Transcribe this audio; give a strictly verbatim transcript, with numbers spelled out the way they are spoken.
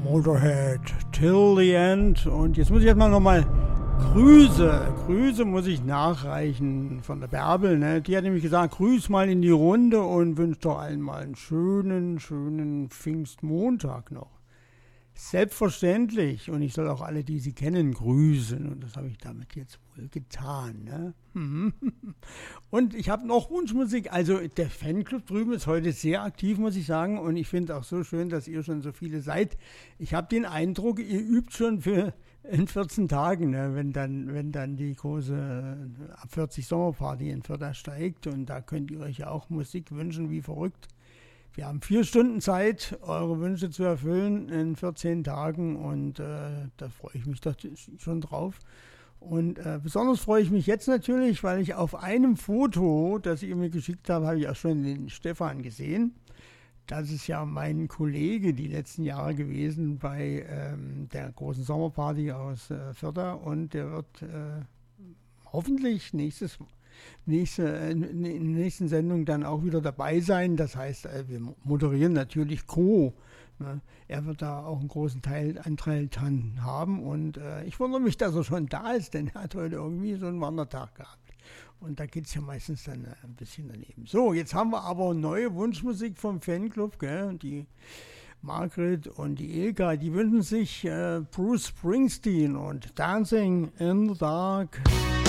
Motorhead, Till the End. Und jetzt muss ich erstmal nochmal Grüße, Grüße muss ich nachreichen von der Bärbel. Ne? Die hat nämlich gesagt, grüß mal in die Runde und wünscht doch allen mal einen schönen, schönen Pfingstmontag noch. Selbstverständlich. Und ich soll auch alle, die sie kennen, grüßen. Und das habe ich damit jetzt wohl getan. Ne? Und ich habe noch Wunschmusik. Also der Fanclub drüben ist heute sehr aktiv, muss ich sagen. Und ich finde auch so schön, dass ihr schon so viele seid. Ich habe den Eindruck, ihr übt schon für in vierzehn Tagen, ne? wenn, dann, wenn dann die große äh, ab vierzig Sommerparty in Förder steigt. Und da könnt ihr euch ja auch Musik wünschen wie verrückt. Wir haben vier Stunden Zeit, eure Wünsche zu erfüllen in vierzehn Tagen und äh, da freue ich mich doch schon drauf. Und äh, besonders freue ich mich jetzt natürlich, weil ich auf einem Foto, das ihr mir geschickt habt, habe ich auch schon den Stefan gesehen. Das ist ja mein Kollege die letzten Jahre gewesen bei ähm, der großen Sommerparty aus äh, Förder und der wird äh, hoffentlich nächstes Mal Nächste, in der nächsten Sendung dann auch wieder dabei sein. Das heißt, wir moderieren natürlich Co. Er wird da auch einen großen Teil, Anteil dran haben. Und äh, ich wundere mich, dass er schon da ist, denn er hat heute irgendwie so einen Wandertag gehabt. Und da geht es ja meistens dann ein bisschen daneben. So, jetzt haben wir aber neue Wunschmusik vom Fanclub. Gell? Die Margret und die Ilka, die wünschen sich äh, Bruce Springsteen und Dancing in the Dark.